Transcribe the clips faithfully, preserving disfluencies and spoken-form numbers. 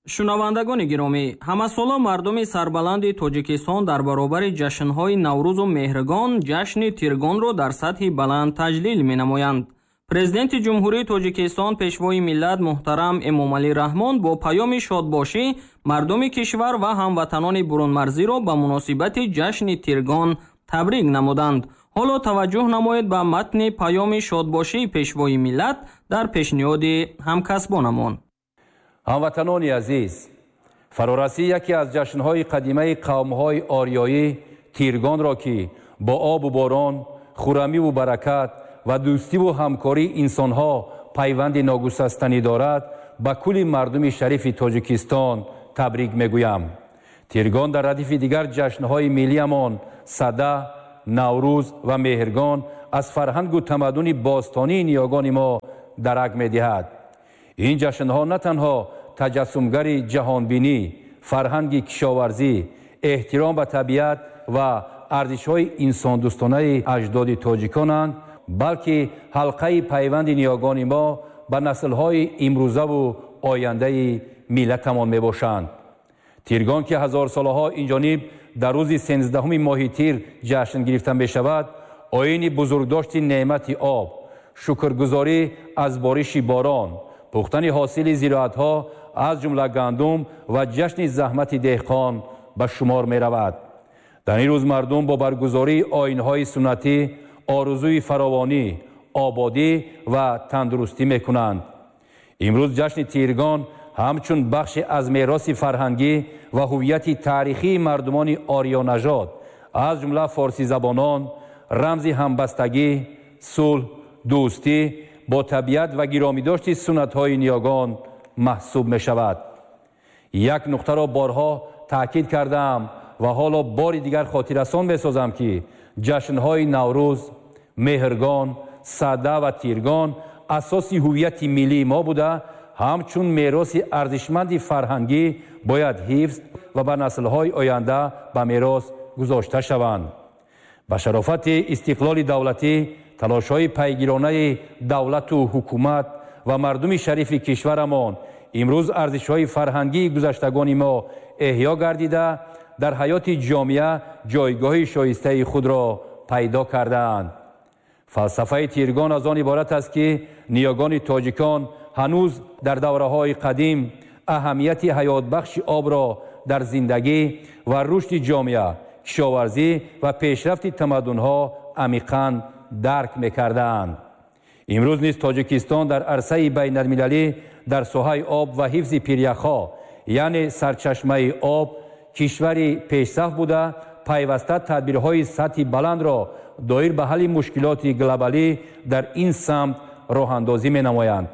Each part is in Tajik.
шунавандагони гиромӣ, ҳамасола мардуми сарбаланди Тоҷикистон дар баробари ҷашнҳои Наврӯзу меҳргон ҷашни Тиргонро дар сатҳи баланд таҷлил менамоянд. Президенти Ҷумҳурии Тоҷикистон пешвои миллат муҳтарам Эмомалӣ Раҳмон бо паёми шодбошӣ мардуми кишвар ва ҳамватанони бурунмарзиро ба муносибати ҷашни Тиргон табрик намуданд. ҳоло таваҷҷӯҳ намоед ба матни паёми шодбошии пешвои миллат дар пешниҳоди ҳамкасбонамон. ҳамватанони азиз, фарорасии яке аз ҷашнҳои қадимаи қавмҳои орёӣ Тиргонро ки бо обу борон, хӯрамиву баракат ва дӯстиву ҳамкории инсонҳо пайванди ногусастанӣ дорад, ба кулли мардуми шарифи Тоҷикистон табрик мегӯям. Тиргон дар радифи дигар ҷашнҳои миллиамон Сада, Наврӯз ва Меҳргон аз фарҳангу тамаддуни бостонии ниёгони мо дарак медиҳад. ин ҷашнҳо на танҳо таҷассумгари ҷаҳонбинӣ, фарҳанги кишоварзӣ, эҳтиром ба табиат ва арзишҳои инсондӯстонаи аҷдоди тоҷиконанд, балки ҳалқаи пайванди ниёгони мо ба наслҳои имрӯзаву ояндаи миллатамон мебошанд. Тиргон ки ҳазорсолаҳо инҷониб дар рӯзи сенздаҳуми моҳи Тир ҷашн гирифта мешавад, оини бузургдошти неъмати об, шукргузорӣ аз бориши борон, пухтани ҳосили зироатҳо аз ҷумла гандум ва ҷашни заҳмати деҳқон ба шумор меравад. дар ин рӯз мардум бо баргузории оинҳои суннатӣ орзуи фаровонӣ, ободӣ ва тандурустӣ мекунанд. имрӯз ҷашни Тиргон ҳамчун бахше аз мероси фарҳангӣ ва ҳувияти таърихии мардумони орионажод аз ҷумла форсизабонон рамзи ҳамбастагӣ, сулҳ, дӯстӣ бо табиат ва гиромидошти суннатҳои ниёгон маҳсуб мешавад. як нуқтаро борҳо таъкид кардаам ва ҳоло бори дигар хотиррасон месозам ки ҷашнҳои Наврӯз, Меҳргон, Сада ва Тиргон асоси ҳувияти миллии мо буда, ҳамчун мероси арзишманди фарҳангӣ бояд ҳифз ва ба наслҳои оянда ба мерос гузошта шаванд. ба шарофати истиқлоли давлатӣ талошҳои пайгиронаи давлату ҳукумат ва мардуми шарифи кишварамон имрӯз арзишҳои фарҳангии гузаштагони мо эҳё гардида, дар ҳаёти ҷомеа ҷойгоҳи шоистаи худро пайдо кардаанд. фалсафаи Тиргон аз он иборат аст ки ниёгони тоҷикон ҳанӯз дар давраҳои қадим аҳамияти ҳаётбахши обро дар зиндагӣ ва рушди ҷомеа, кишоварзӣ ва пешрафти тамаддунҳо амиқан дарк мекардаанд. имрӯз низ Тоҷикистон дар арсаи байналмилалӣ дар соҳаи об ва ҳифзи пиряхҳо, яъне сарчашмаи об, кишвари пешсаф буда, пайваста тадбирҳои сатҳи баландро доир ба ҳалли мушкилоти глобалӣ дар ин самт роҳандозӣ менамоянд.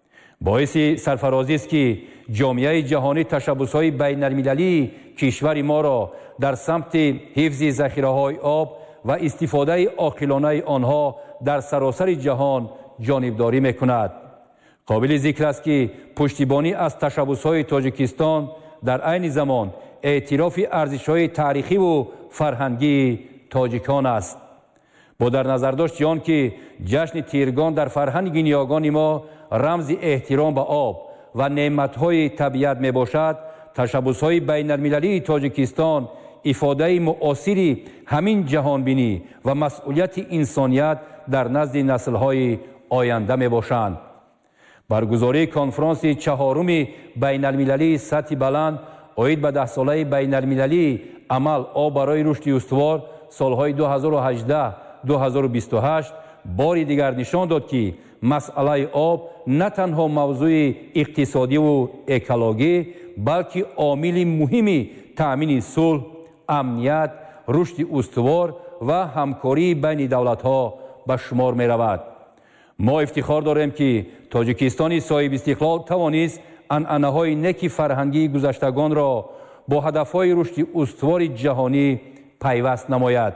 боиси сарфарозист ки ҷомеаи ҷаҳонӣ ташаббусҳои байналмилалии кишвари моро дар самти ҳифзи захираҳои об ва истифодаи оқилонаи онҳо дар саросари ҷаҳон ҷонибдорӣ мекунад. қобили зикр аст ки пуштибонӣ аз ташаббусҳои Тоҷикистон дар айни замон эътирофи арзишҳои таърихиву фарҳангии тоҷикон аст. бо дар назардошти он ки ҷашни Тиргон дар фарҳанги ниёгони мо рамзи эҳтиром ба об ва неъматҳои табиат мебошад, ташаббусҳои байналмилалии Тоҷикистон ифодаи муосири ҳамин ҷаҳонбинӣ ва масъулияти инсоният дар назди наслҳои оянда мебошанд. баргузории конфронси чаҳоруми байналмилалии сатҳи баланд оид ба даҳсолаи байналмилалии амал об барои рушди устувор солҳои ду ҳазору ҳаждаҳ - ду ҳазору бисту ҳашт бори дигар нишон дод ки масъалаи об на танҳо мавзӯи иқтисодиву экологӣ, балки омили муҳими таъмини сулҳ, амният, рушди устувор ва ҳамкории байни давлатҳо ба шумор меравад. мо ифтихор дорем ки Тоҷикистони соҳибистиқлол тавонист анъанаҳои неки фарҳангии гузаштагонро бо ҳадафҳои рушди устувори ҷаҳонӣ пайваст намояд.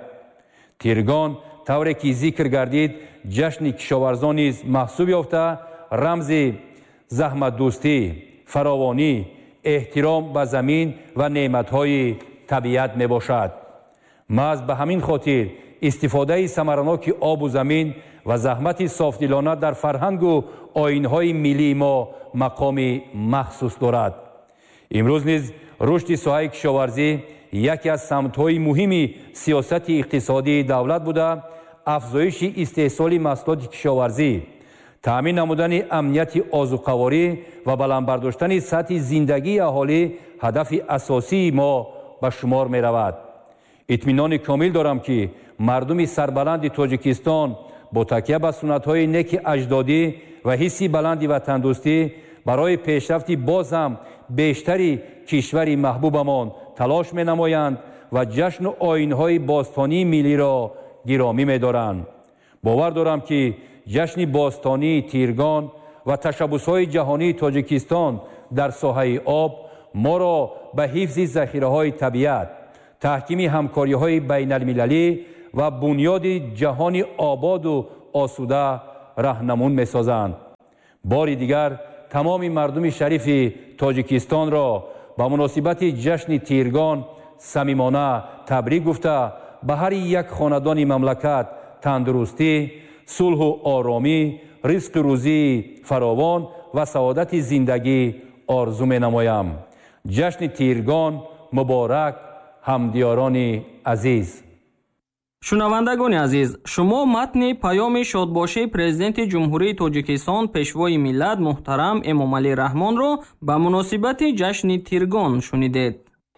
Тиргон тавре ки зикр гардид, ҷашни кишоварзон низ маҳсуб ёфта, рамзи заҳматдӯстӣ, фаровонӣ, эҳтиром ба замин ва неъматҳои табиат мебошад. маҳз ба ҳамин хотир истифодаи самараноки обу замин ва заҳмати софдилона дар фарҳангу оинҳои миллии мо мақоми махсус дорад. имрӯз низ рушди соҳаи кишоварзӣ яке аз самтҳои муҳими сиёсати иқтисодии давлат буда, афзоиши истеҳсоли маҳсулоти кишоварзӣ, таъмин намудани амнияти озуқаворӣ ва баландбардоштани сатҳи зиндагии аҳолӣ ҳадафи асосии мо ба шумор меравад. итминони комил дорам, ки мардуми сарбаланди Тоҷикистон бо такя ба суннатҳои неки аҷдодӣ ва ҳисси баланди ватандӯстӣ барои пешрафти боз ҳам бештари кишвари маҳбубамон талош менамоянд ва ҷашну оинҳои бостонии миллиро гиромӣ медоранд. бовар дорам, ки ҷашни бостонии Тиргон ва ташаббусҳои ҷаҳонии Тоҷикистон дар соҳаи об моро ба ҳифзи захираҳои табиат, таҳкими ҳамкориҳои байналмилалӣ ва бунёди ҷаҳони ободу осуда раҳнамун месозанд. бори дигар тамоми мардуми шарифи Тоҷикистонро ба муносибати ҷашни Тиргон самимона табрик гуфта, ба ҳар як хонадони мамлакат тандурустӣ, сулҳу оромӣ, ризқу рӯзии фаровон ва саодати зиндагӣ орзу менамоям. ҷашни Тиргон муборак, ҳамдиёрони азиз. шунавандагони азиз, шумо матни паёми шодбошии президенти ҷумҳурии Тоҷикистон пешвои миллат муҳтарам Эмомалӣ Раҳмонро ба муносибати ҷашни Тиргон шунидед.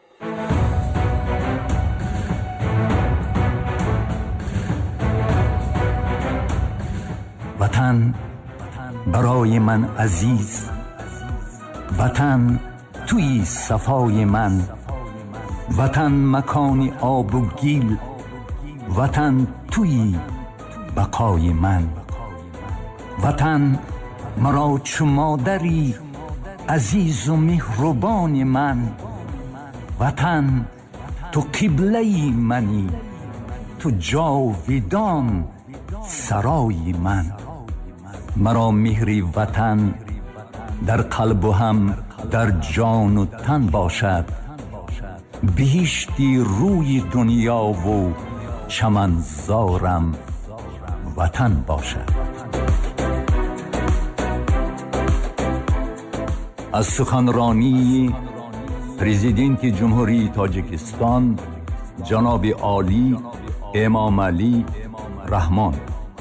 ватан барои ман азиз, ватан туи сафои ман, ватан макони обу гил, ватан туи бақои ман. ватан маро чу модари азизу меҳрубони ман. ватан ту қиблаи мани, ту ҷовидон сарои ман. маро меҳри ватан дар қалбу ҳам дар ҷону тан бошад. биҳишти рӯи дунёву чаманзорам ватан бошад. аз суханронии президенти ҷумҳурии Тоҷикистон ҷаноби олӣ Эмомалӣ Раҳмон.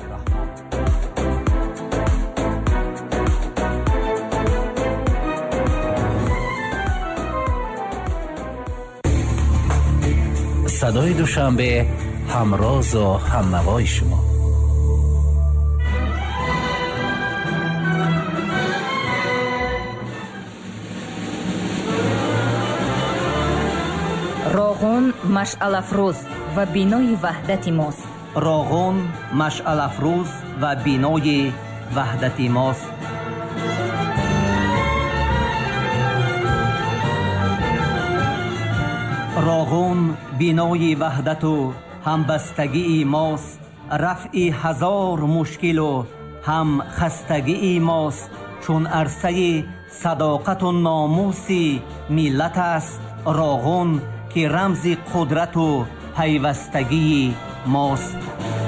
صدای دوشنبه همراز و همنوای شما. روغن مشعل افروز و بینای وحدت ماست. روغن مشعل افروز و بینای وحدت ماست. روغن بینای وحدت و همبستگی ماست. رفع هزار مشکل و هم خستگی ماست. چون عرصه صداقت و ناموس ملت است روغن که رمز قدرت و پیوستگی ماست.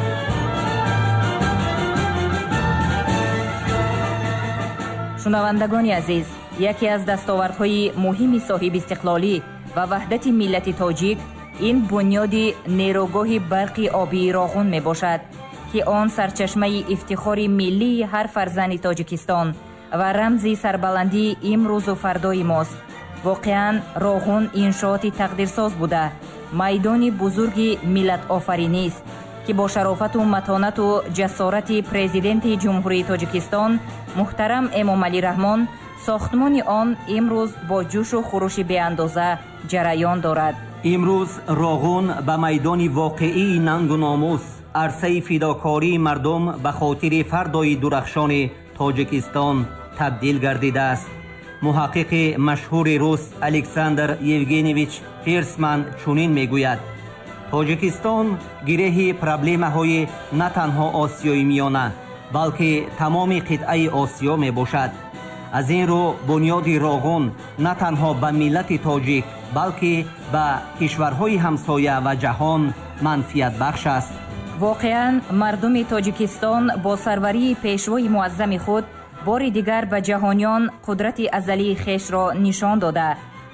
شنوندگان عزیز، یکی از دستاوردهای مهم صاحب استقلالی و وحدت ملت تاجیک این بنیاد نیروگاه برق آبی روغن می باشد که آن سرچشمه افتخار ملی هر فرزند تاجیکستان و رمز سربلندی امروز و فردای ماست. واقعا روغن انشاءات تقدیرساز بوده، میدان بزرگ ملت آفرینی است که با شرافت و متانت و جسارت پرزیدنت جمهوری تاجیکستان محترم امامعلی رحمان ساختمان آن امروز با جوش و خروش بی اندازه جریان دارد. امروز روغن به میدان واقعی ننگ و ناموس، عرصه فداکاری مردم به خاطر فردای درخشان تاجیکستان تبدیل گردیده است. محقق مشهور روس الکساندر یوگنیویچ فیرسمن چنین میگوید: تاجیکستان گره پرابلم‌های نه تنها آسیای میانه بلکه تمام قطعه آسیا می باشد. از این رو بنیاد روغن نه تنها به ملت تاجیک بلکه به کشورهای همسایه و جهان منفعت بخش است. واقعا مردم تاجیکستان با سروری پیشوای معظم خود بار دیگر به جهانیان قدرت ازلی خیش را نشان داده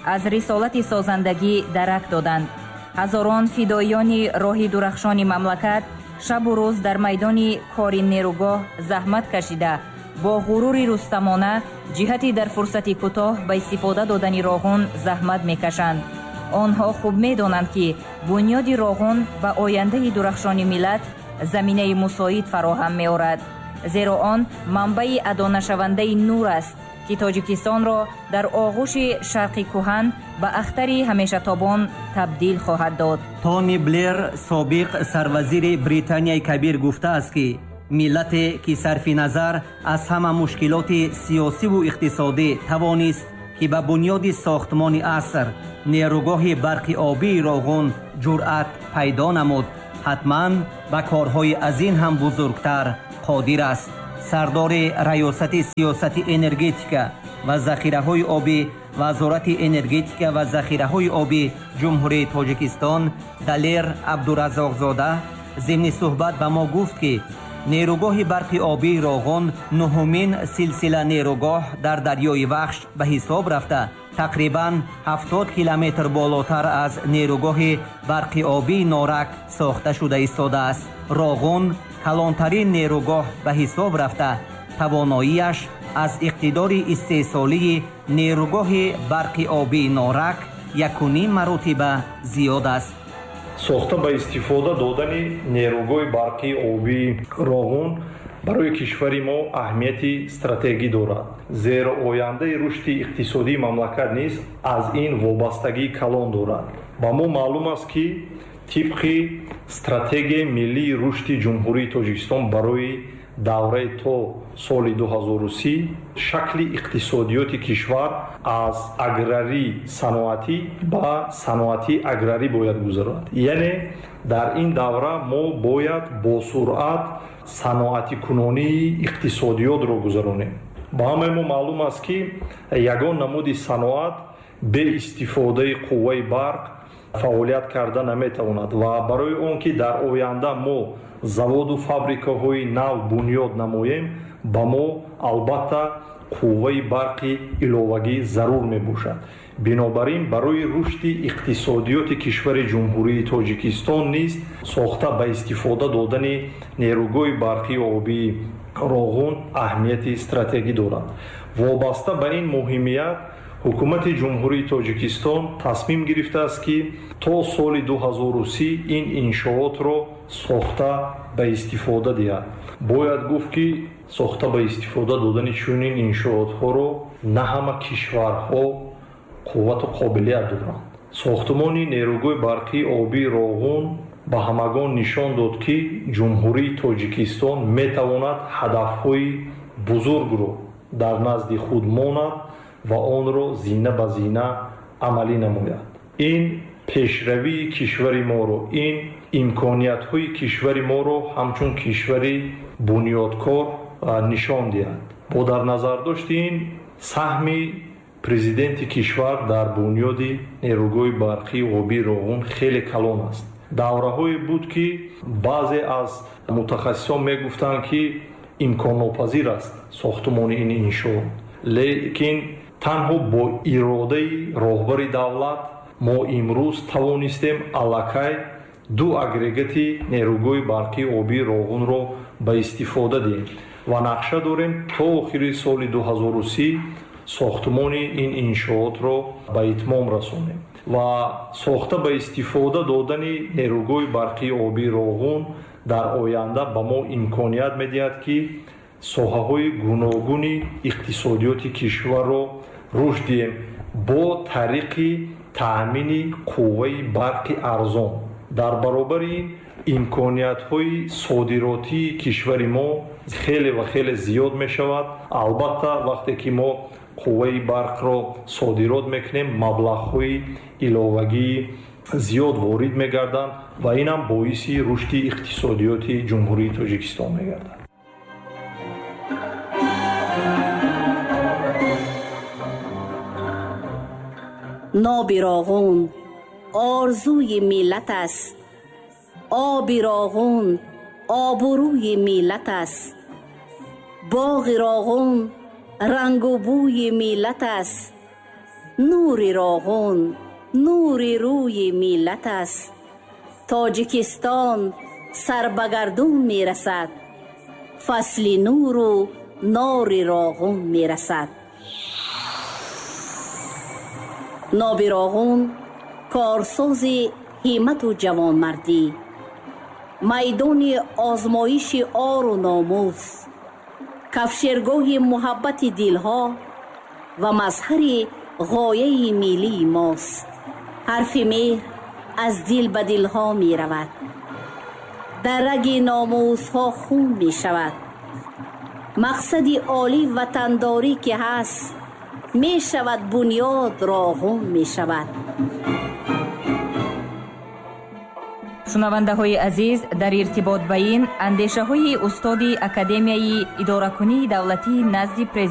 аз рисолати созандагӣ дарак доданд. ҳазорон фидоёни роҳи дурахшони мамлакат шабу рӯз дар майдони кори нерӯгоҳ заҳмат кашида бо ғурури рустамона ҷиҳати дар фурсати кӯтоҳ ба истифода додани роғун заҳмат мекашанд. онҳо хуб медонанд ки бунёди роғун ба ояндаи дурахшони миллат заминаи мусоид фароҳам меорад, зеро он манбаи адонашавандаи нур аст ки тоҷикистонро дар оғӯши шарқи кӯҳан ба ахтари ҳамешатобон табдил хоҳад дод. тони блер собиқ сарвазири британияи кабир гуфтааст ки миллате ки сарфи назар аз ҳама мушкилоти сиёсиву иқтисодӣ тавонист ки ба бунёди сохтмони аср нерӯгоҳи барқи обии роғун ҷуръат пайдо намуд, ҳатман ба корҳои аз ин ҳам бузургтар қодир аст. сардори раёсати сиёсати энергетика ва захираҳои обӣ вазорати энергетика ва захираҳои обӣ ҷумҳурии тоҷикистон Далер Абдуразоқзода зимни суҳбат ба мо гуфт ки нерӯгоҳи барқи обии роғун нуҳумин силсила нерӯгоҳ дар дарёи Вахш ба ҳисоб рафта тақрибан ҳафтод километр болотар аз нерӯгоҳи барқи обии Норак сохта шуда истодааст. роғун калонтарин нерӯгоҳ ба ҳисоб рафта тавоноияш аз иқтидори истеҳсолии нерӯгоҳи барқи обии Норак якуним маротиба зиёд аст. сохта ба истифода додани нерӯгоҳи барқи обии роғун барои кишвари мо аҳамияти стратегӣ дорад, зеро ояндаи рушди иқтисодии мамлакат низ аз ин вобастагии калон дорад. ба мо маълум аст ки тибқи стратегияи миллии рушди ҷумҳурии тоҷикистон барои давраи то соли ду ҳазору си шакли иқтисодиёти кишвар аз аграрӣ саноатӣ ба саноатӣ аграрӣ бояд гузарад. яъне дар ин давра мо бояд бо суръат саноатикунонии иқтисодиётро гузаронем. ба ҳамаи мо маълум аст ки ягон намуди саноат бе истифодаи қувваи барқ фаъолият карда наметавонад ва барои он ки дар оянда мо заводу фабрикаҳои нав бунёд намоем, ба мо албатта қувваи барқи иловагӣ зарур мебошад. бинобар ин барои рушди иқтисодиёти кишвари ҷумҳурии тоҷикистон низ сохта ба истифода додани нерӯгоҳи барқи обии роғун аҳамияти стратегӣ дорад. вобаста ба ин муҳимият ҳукумати ҷумҳурии тоҷикистон тасмим гирифтааст ки то соли ду ҳазору си ин иншоотро сохта ба истифода диҳад. бояд гуфт ки сохта ба истифода додани чунин иншоотҳоро на ҳама кишварҳо қуввату қобилият доранд. сохтмони нерӯгоҳи барқии обии роғун ба ҳамагон нишон дод ки ҷумҳурии тоҷикистон метавонад ҳадафҳои бузургро дар назди худ монад ва онро зина ба зина амалӣ намояд. ин пешравии кишвари моро, ин имкониятҳои кишвари моро ҳамчун кишвари бунёдкор нишон диҳад. бо дар назар дошти ин саҳми президенти кишвар дар бунёди нерӯгоҳи барқии обии роғун хеле калон аст. давраҳое буд ки баъзе аз мутахассисон мегуфтанд ки имконнопазир аст сохтмони ин иншоот, лекин танҳо бо иродаи роҳбари давлат мо имрӯз тавонистем аллакай ду агрегати нерӯгоҳи барқии обии роғунро ба истифода диҳем ва нақша дорем то охири соли ду ҳазору си сохтмони ин иншоотро ба итмом расонем ва сохта ба истифода додани нерӯгоҳи барқии обии роғун дар оянда ба мо имконият медиҳад ки соҳаҳои гуногуни иқтисодиёти кишварро рушд диҳем бо тариқи таъмини қувваи барқи арзон. дар баробари ин имкониятҳои содиротии кишвари мо хеле ва хеле зиёд мешавад. албатта вақте ки мо қувваи барқро содирот мекунем, маблағҳои иловагии зиёд ворид мегарданд ва инам боиси рушди иқтисодиёти ҷумҳурии тоҷикистон мегардад. نابی راغون آرزوی ملت است، آب راغون آبروی ملت است، باغ راغون رنگ و بوی ملت است، نور راغون نور روی ملت است. تاجیکستان سر به گردون می رسد، فصل نور و نار راغون می رسد. ناب راغون کارساز همت و جوانمردی، میدان آزمایش آر و ناموس، کفشرگاه محبت دلها و مظهر غایه ملی ماست. حرف مهر از دل به دلها می رود، در رگ ناموس ها خون می شود. مقصد عالی وطنداری که هست می شود بنیاد راغون می شود. شنونده های عزیز، در ارتباط با این اندیشه های استاد اکادمیای اداره کنی دولتی نزد